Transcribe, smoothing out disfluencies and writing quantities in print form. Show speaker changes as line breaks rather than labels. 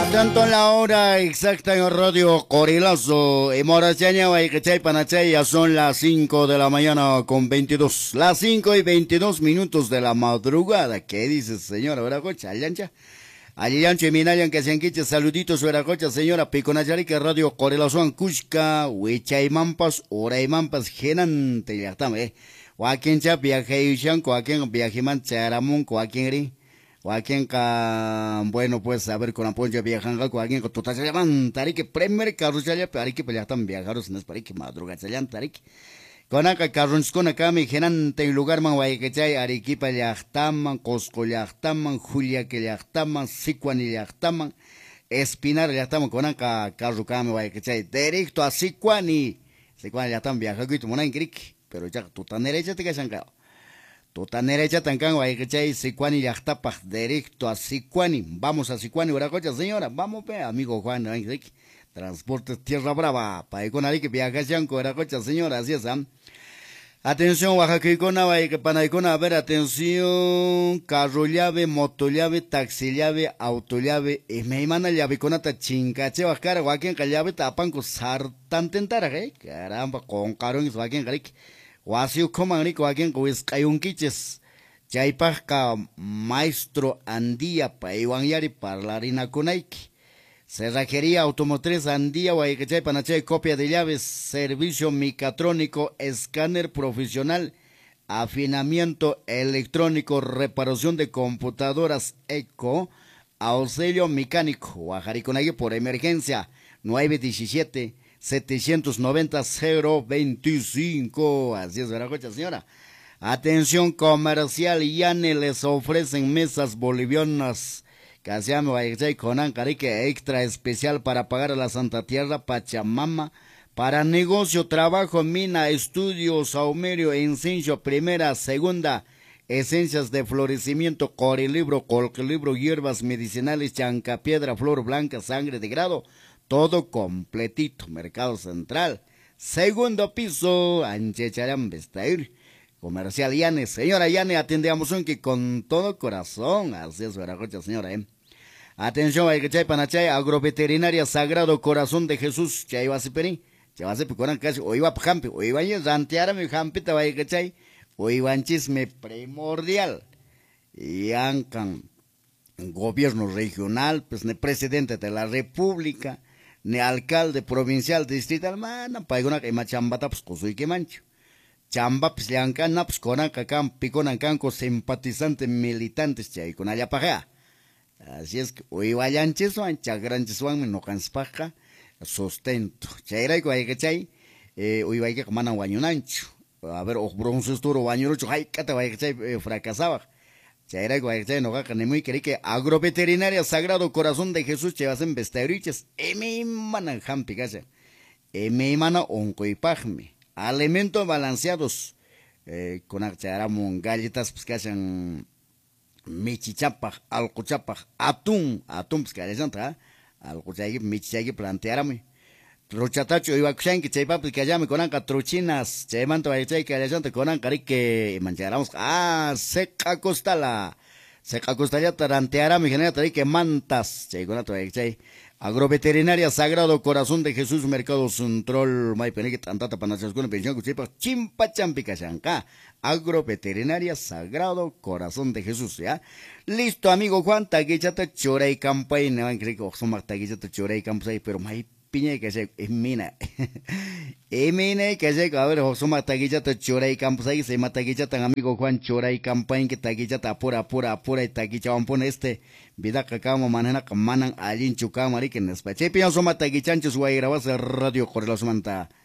Tanto la hora exacta en Radio Corilazo, en Morachaña, Guayquechay, Panachay, ya son las 5 de la mañana con 22, las 5 y 22 minutos de la madrugada. ¿Qué dices, señora? ¿Verdad, cocha? ¿Allancha? Allancha y Minayan, que se anquiche, saluditos, ¿verdad, cocha, señora? Piconachari, que Radio Corilazo, Ancushka, Huichaymampas, Oraymampas, Genante, ya estamos, Joaquín Chap, Viajeishan, Joaquín Viajiman, Charamón, Joaquín Ri. Joaquín bueno, pues a ver con apoyo viajando Joaquín con total llaman tarik primer carros ya parik peleatan viajeros en parik madruga sayan tarik con acá carros con acá me genante lugar man guay que chay Arequipa llachtaman Cosco llachtaman Julia que llachtaman Sicuani llachtaman Espinar llachtaman con acá carro came guay que chay directo a Sicuani llachtaman viajando y tu mona en cric pero ya tu tan derecha te quedan cao. Tota derecha tancan guaychay Sicuani yachtapas directo a Sicuani. Vamos a Sicuani, Uracocha, señora. Vamos, amigo Juan, Transportes Tierra Brava. Para con que viaja Yanco, Uracocha, señora. Así es, Atención, Oaxaquicona, Panaicona, a ver, atención. Carro llave, moto llave, taxi llave, auto llave. Y me imana llave con ata chincache, Oaxacara, Oaxaquín, llave, tapan con sartan tentara, caramba, con carón, Oaxaquín, Guasio coman Joaquín Cuis Cayunquiches, Chaypasca maestro Andía Paiwan Yari Parlarina Kunaiki, Cerrajería Automotriz Andía Guaychay Panachay, copia de llaves, servicio mecatrónico, escáner profesional, afinamiento electrónico, reparación de computadoras ECO, auxilio mecánico, Guajariconagui por emergencia, 917 790-025. Así es, ¿verdad, cocha, señora? Atención comercial, Yane les ofrecen mesas bolivianas. Casiame Guayachay con Ancarique extra especial para pagar a la Santa Tierra Pachamama. Para negocio, trabajo, mina, estudios, saumerio, incienso, primera, segunda, esencias de florecimiento, corilibro, colquilibro, hierbas medicinales, chancapiedra, flor blanca, sangre de grado. Todo completito, Mercado Central. Segundo piso, Anchecharán Bestair. Comercial Yane. Señora Yane, atendemos un que con todo corazón. Así es, Veracocha, señora, Atención, Guaychay, Panachay, Agroveterinaria Sagrado Corazón de Jesús. Chayvasiperi. Chayvasipi, Coran, casi, Oiva Jampi. Oiva, Zanteara, mi Jampita, Guaychay. Oiva, chisme primordial. Y Ancan, gobierno regional, pues, ne presidente de la República. Ni alcalde provincial distrital mana paigona que machambata pues cosui que mancho chamba pues leancan pues con acá piconan canco simpatizante militantes chay con allá paja así es que hoy vayan chiso ancha grandes wan no canspaja sustento chayra que chay hoy vaya que manan guañunancho a ver o bronce toro guañurocho hay que te vaya que chay fracasaba. Chaira Guayachay no gaca ni muy que Agroveterinaria Sagrado Corazón de Jesús chevasen vestauriches emi manan jampi casa emi mana oncoipajme alimentos balanceados con acharamon galletas pues que hacen michichapaj alcochapaj atún pues que hacen alcochagi michichagi plantearame Rochatacho iba que chaypapi que llame con anca truchinas, chaymanto aychay que allá con anca que mancharamos, seca costala ya taranteará mi genera que mantas, chay con anca aychay, Agroveterinaria Sagrado Corazón de Jesús, Mercado Central, Maipenique, tantata panachas con pensión cuchipa, chimpa champica chanca, Agroveterinaria Sagrado Corazón de Jesús, ya. Listo, amigo Juan, taguichata chora y campay, no van que son taguichata chora y campay, pero piña que se mina emine que se a ver suma taguilla ta chora y campos ahí se mata taguilla tan amigo Juan chora y campaña que taguilla ta pura y taguilla van pone vida que acá manana que manan allí en chucamari que en despache piña suma taguichanchos guay grabas Radio Correlos Manta